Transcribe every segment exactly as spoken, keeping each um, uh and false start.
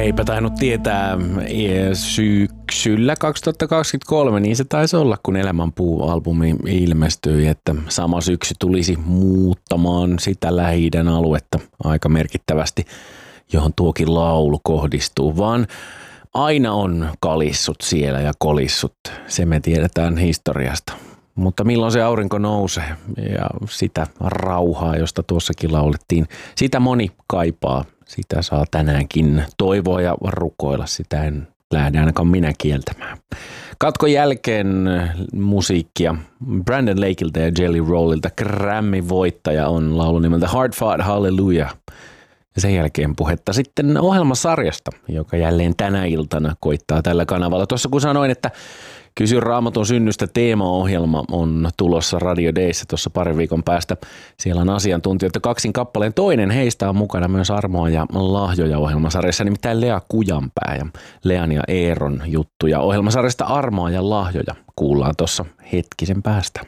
eipä tainnut tietää syksyllä kaksituhattakaksikymmentäkolme, niin se taisi olla, kun Elämän puu-albumi ilmestyi, että sama syksy tulisi muuttamaan sitä Lähi-idän aluetta aika merkittävästi, johon tuokin laulu kohdistuu, vaan aina on kalissut siellä ja kolissut, se me tiedetään historiasta. Mutta milloin se aurinko nousee ja sitä rauhaa, josta tuossakin laulettiin, sitä moni kaipaa. Sitä saa tänäänkin toivoa ja rukoilla, sitä en lähde ainakaan minä kieltämään. Katkon jälkeen musiikkia Brandon Lakeilta ja Jelly Rollilta. Grammy-voittaja on laulu nimeltä Hard Fought Hallelujah. Ja sen jälkeen puhetta sitten ohjelmasarjasta, joka jälleen tänä iltana koittaa tällä kanavalla. Tuossa kun sanoin, että Kysy Raamatun synnystä -teemaohjelma on tulossa Radio Dayssä tuossa parin viikon päästä. Siellä on asiantuntijoita kaksin kappaleen. Toinen heistä on mukana myös Armoa ja lahjoja ohjelmasarjassa, nimittäin Lea Kujanpää ja Lean ja Eeron juttuja. Ohjelmasarjasta Armoa ja lahjoja kuullaan tuossa hetkisen päästä.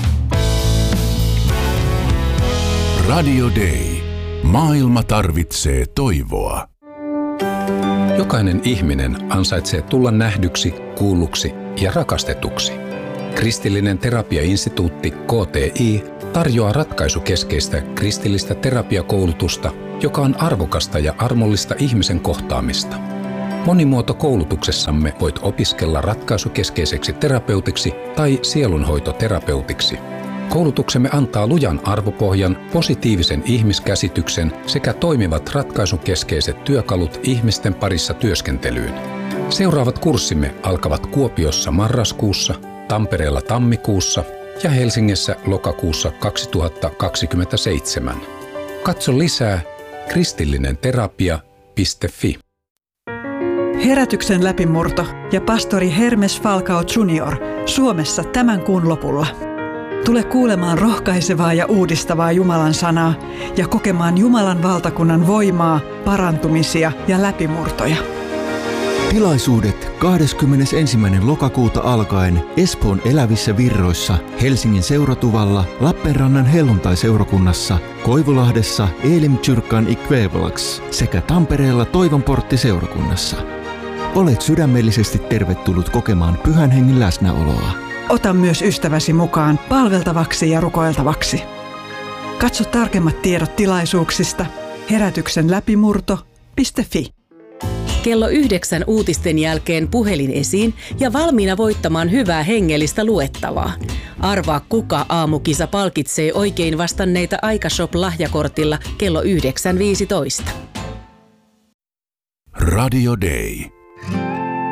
Radio Day. Maailma tarvitsee toivoa. Jokainen ihminen ansaitsee tulla nähdyksi, kuulluksi ja rakastetuksi. Kristillinen terapiainstituutti K T I tarjoaa ratkaisukeskeistä kristillistä terapiakoulutusta, joka on arvokasta ja armollista ihmisen kohtaamista. Monimuotokoulutuksessamme voit opiskella ratkaisukeskeiseksi terapeutiksi tai sielunhoitoterapeutiksi. Koulutuksemme antaa lujan arvopohjan, positiivisen ihmiskäsityksen sekä toimivat ratkaisukeskeiset työkalut ihmisten parissa työskentelyyn. Seuraavat kurssimme alkavat Kuopiossa marraskuussa, Tampereella tammikuussa ja Helsingissä lokakuussa kaksituhattakaksikymmentäseitsemän. Katso lisää kristillinenterapia piste fi. Herätyksen läpimurto ja pastori Hermes Falcao junior Suomessa tämän kuun lopulla. Tule kuulemaan rohkaisevaa ja uudistavaa Jumalan sanaa ja kokemaan Jumalan valtakunnan voimaa, parantumisia ja läpimurtoja. Tilaisuudet kahdeskymmenesensimmäinen lokakuuta alkaen Espoon Elävissä Virroissa, Helsingin Seuratuvalla, Lappeenrannan Helluntai-seurakunnassa, Koivulahdessa Elim-Kyrkan Ikvävalax sekä Tampereella Toivonportti-seurakunnassa. Olet sydämellisesti tervetullut kokemaan Pyhän Hengen läsnäoloa. Ota myös ystäväsi mukaan palveltavaksi ja rukoiltavaksi. Katso tarkemmat tiedot tilaisuuksista herätyksen läpimurto piste fi. Kello yhdeksän uutisten jälkeen puhelin esiin ja valmiina voittamaan hyvää hengellistä luettavaa. Arvaa, kuka aamukisa palkitsee oikein vastanneita Aikashop-lahjakortilla kello yhdeksän viisitoista. Radio Day.